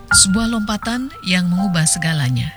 Sebuah lompatan yang mengubah segalanya.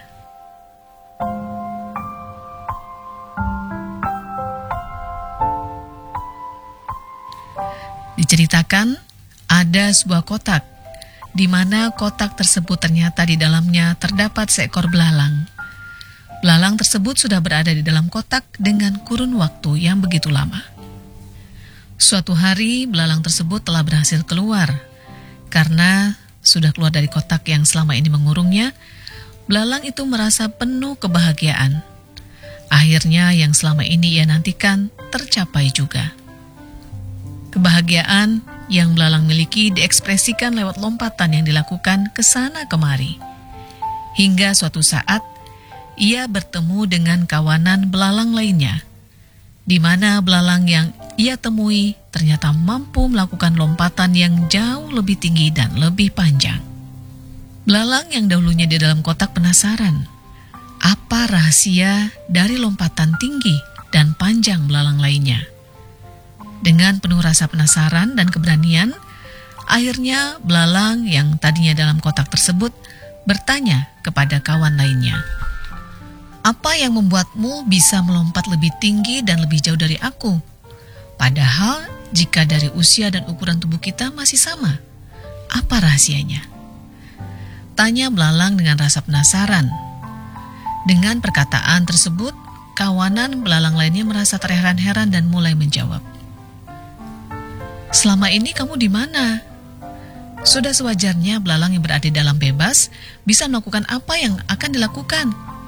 Diceritakan ada sebuah kotak, di mana kotak tersebut ternyata di dalamnya terdapat seekor belalang. Belalang tersebut sudah berada di dalam kotak dengan kurun waktu yang begitu lama. Suatu hari belalang tersebut telah berhasil keluar. Karena sudah keluar dari kotak yang selama ini mengurungnya, belalang itu merasa penuh kebahagiaan. Akhirnya yang selama ini ia nantikan tercapai juga. Kebahagiaan yang belalang miliki diekspresikan lewat lompatan yang dilakukan ke sana kemari. Hingga suatu saat, ia bertemu dengan kawanan belalang lainnya, di mana belalang yang ia temui ternyata mampu melakukan lompatan yang jauh lebih tinggi dan lebih panjang. Belalang yang dahulunya di dalam kotak penasaran, apa rahasia dari lompatan tinggi dan panjang belalang lainnya. Dengan penuh rasa penasaran dan keberanian, akhirnya belalang yang tadinya dalam kotak tersebut bertanya kepada kawan lainnya, "Apa yang membuatmu bisa melompat lebih tinggi dan lebih jauh dari aku? Padahal jika dari usia dan ukuran tubuh kita masih sama, apa rahasianya?" Tanya belalang dengan rasa penasaran. Dengan perkataan tersebut, kawanan belalang lainnya merasa terheran-heran dan mulai menjawab, "Selama ini kamu di mana? Sudah sewajarnya belalang yang berada di dalam bebas bisa melakukan apa yang akan dilakukan."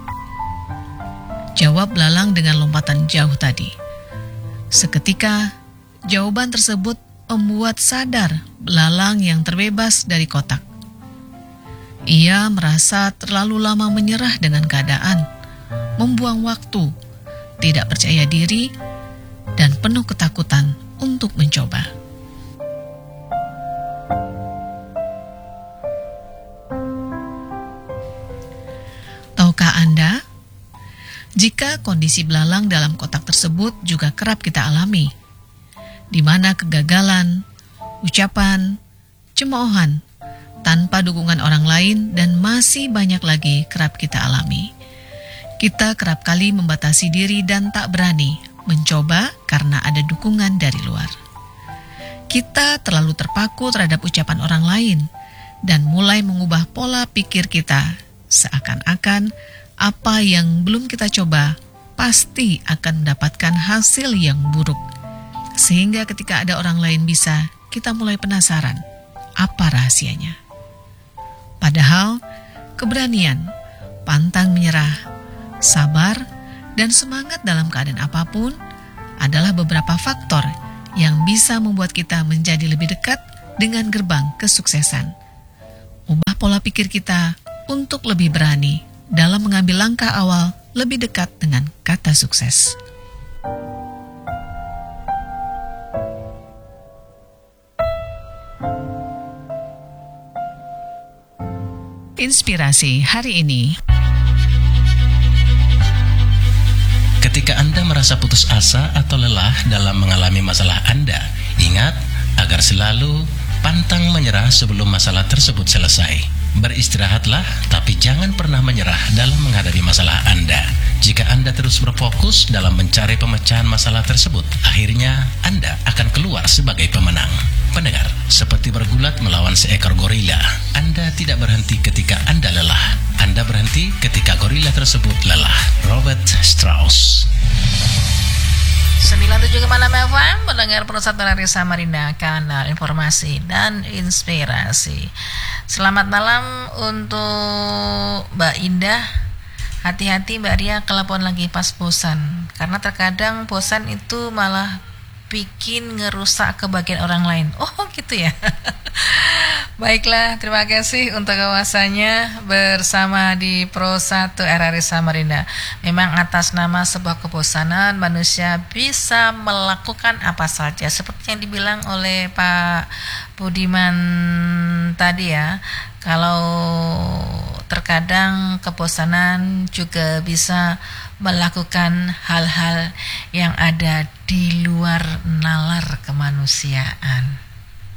Jawab belalang dengan lompatan jauh tadi. Seketika, jawaban tersebut membuat sadar belalang yang terbebas dari kotak. Ia merasa terlalu lama menyerah dengan keadaan, membuang waktu, tidak percaya diri, dan penuh ketakutan untuk mencoba. Tahukah Anda, jika kondisi belalang dalam kotak tersebut juga kerap kita alami, di mana kegagalan, ucapan, cemoohan, tanpa dukungan orang lain dan masih banyak lagi kerap kita alami. Kita kerap kali membatasi diri dan tak berani mencoba karena ada dukungan dari luar. Kita terlalu terpaku terhadap ucapan orang lain dan mulai mengubah pola pikir kita seakan-akan apa yang belum kita coba pasti akan mendapatkan hasil yang buruk. Sehingga ketika ada orang lain bisa, kita mulai penasaran apa rahasianya. Padahal keberanian, pantang menyerah, sabar, dan semangat dalam keadaan apapun adalah beberapa faktor yang bisa membuat kita menjadi lebih dekat dengan gerbang kesuksesan. Ubah pola pikir kita untuk lebih berani dalam mengambil langkah awal lebih dekat dengan kata sukses. Inspirasi hari ini. Ketika Anda merasa putus asa atau lelah dalam mengalami masalah Anda, ingat agar selalu pantang menyerah sebelum masalah tersebut selesai. Beristirahatlah, tapi jangan pernah menyerah dalam menghadapi masalah Anda. Jika Anda terus berfokus dalam mencari pemecahan masalah tersebut, akhirnya Anda akan keluar sebagai pemenang. Pendengar, seperti bergulat melawan seekor gorila, Anda tidak berhenti ketika Anda lelah. Anda berhenti ketika gorila tersebut lelah. Robert Strauss. 97,6 FM, pendengar Pusat Radio Samarinda, kanal informasi dan inspirasi. Selamat malam untuk Mbak Indah. Hati-hati Mbak Ria kalau lagi pas bosan, karena terkadang bosan itu malah bikin ngerusak kebahagiaan orang lain. Oh gitu ya. Baiklah, terima kasih untuk kawasannya bersama di Pro 1 RRI Samarinda. Memang atas nama sebuah kebosanan, manusia bisa melakukan apa saja, seperti yang dibilang oleh Pak Budiman tadi ya. Kalau terkadang kebosanan juga bisa melakukan hal-hal yang ada di luar nalar kemanusiaan.